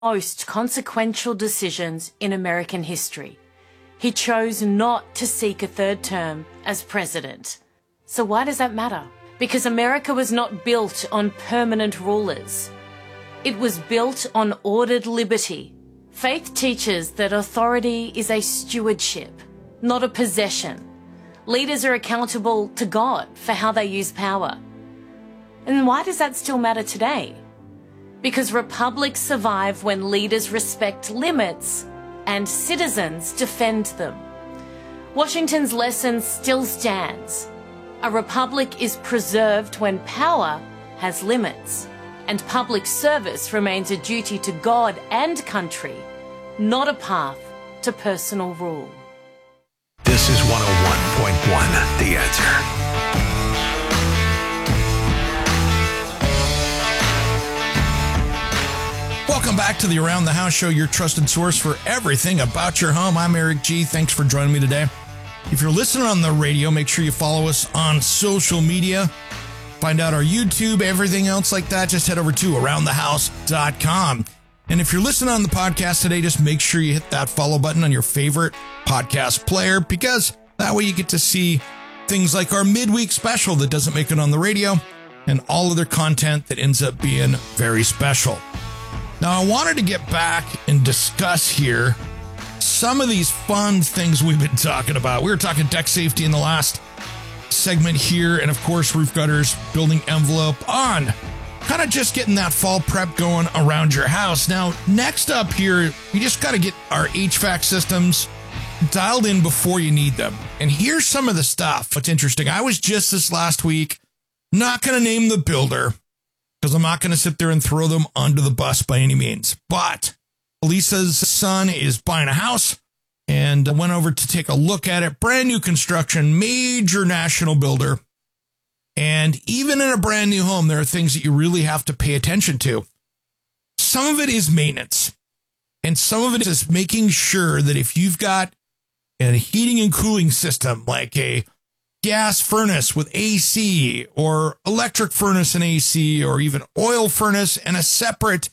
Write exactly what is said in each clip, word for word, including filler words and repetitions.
most consequential decisions in American history. He chose not to seek a third term as president. So why does that matter? Because America was not built on permanent rulers. It was built on ordered liberty. Faith teaches that authority is a stewardship, not a possession. Leaders are accountable to God for how they use power. And why does that still matter today? Because republics survive when leaders respect limits and citizens defend them. Washington's lesson still stands. A republic is preserved when power has limits, and public service remains a duty to God and country, not a path to personal rule. This is one oh one point one, The Answer. Welcome back to the Around the House Show, your trusted source for everything about your home. I'm Eric G. Thanks for joining me today. If you're listening on the radio, make sure you follow us on social media. Find out our YouTube, everything else like that. Just head over to around the house dot com. And if you're listening on the podcast today, just make sure you hit that follow button on your favorite podcast player, because that way you get to see things like our midweek special that doesn't make it on the radio and all other content that ends up being very special. Now, I wanted to get back and discuss here some of these fun things we've been talking about. We were talking deck safety in the last segment here, and of course, roof gutters, building envelope on kind of just getting that fall prep going around your house. Now, next up here, you just got to get our H V A C systems dialed in before you need them. And here's some of the stuff. What's interesting, I was just this last week, not going to name the builder, because I'm not going to sit there and throw them under the bus by any means. But Lisa's son is buying a house, and I went over to take a look at it. Brand new construction, major national builder. And even in a brand new home, there are things that you really have to pay attention to. Some of it is maintenance, and some of it is making sure that if you've got a heating and cooling system like a gas furnace with A C, or electric furnace and A C, or even oil furnace and a separate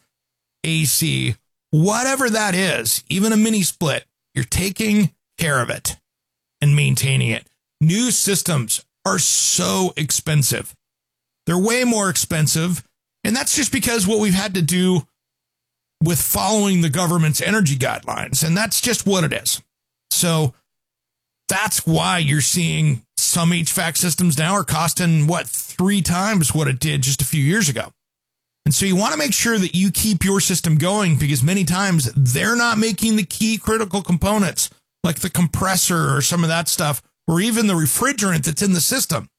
A C, whatever that is, even a mini split, you're taking care of it and maintaining it. New systems are so expensive. They're way more expensive. And that's just because what we've had to do with following the government's energy guidelines. And that's just what it is. So that's why you're seeing some H V A C systems now are costing, what, three times what it did just a few years ago. And so you want to make sure that you keep your system going, because many times they're not making the key critical components like the compressor or some of that stuff, or even the refrigerant that's in the system.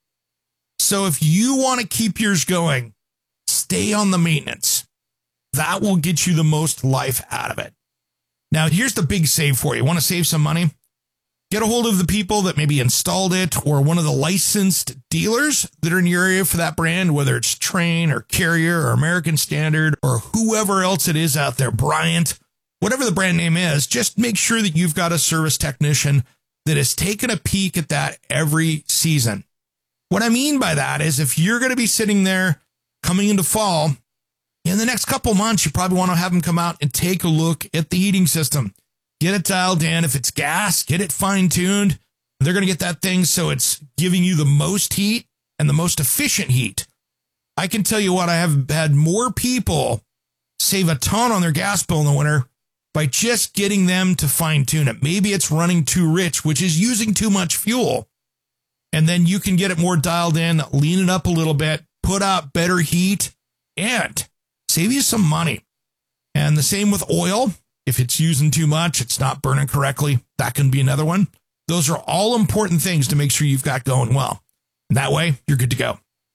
So if you want to keep yours going, stay on the maintenance. That will get you the most life out of it. Now, here's the big save for you. Want to save some money? Get a hold of the people that maybe installed it, or one of the licensed dealers that are in your area for that brand, whether it's Trane or Carrier or American Standard or whoever else it is out there, Bryant, whatever the brand name is. Just make sure that you've got a service technician that has taken a peek at that every season. What I mean by that is, if you're going to be sitting there coming into fall, in the next couple months, you probably want to have them come out and take a look at the heating system. Get it dialed in. If it's gas, get it fine-tuned. They're going to get that thing so it's giving you the most heat and the most efficient heat. I can tell you what, I have had more people save a ton on their gas bill in the winter by just getting them to fine-tune it. Maybe it's running too rich, which is using too much fuel. And then you can get it more dialed in, lean it up a little bit, put out better heat, and save you some money. And the same with oil. If it's using too much, it's not burning correctly, that can be another one. Those are all important things to make sure you've got going well. And that way, you're good to go.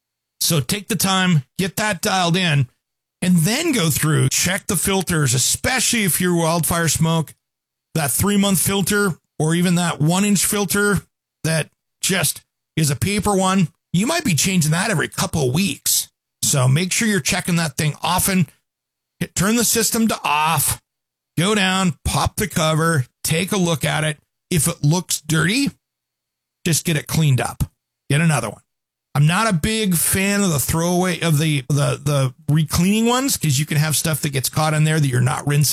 So take the time, get that dialed in, and then go through, check the filters, especially if you're wildfire smoke, that three-month filter, or even that one-inch filter that just is a paper one. You might be changing that every couple of weeks. So make sure you're checking that thing often. Hit, turn the system to off. Go down, pop the cover, take a look at it. If it looks dirty, just get it cleaned up. Get another one. I'm not a big fan of the throwaway of the the the recleaning ones because you can have stuff that gets caught in there that you're not rinsing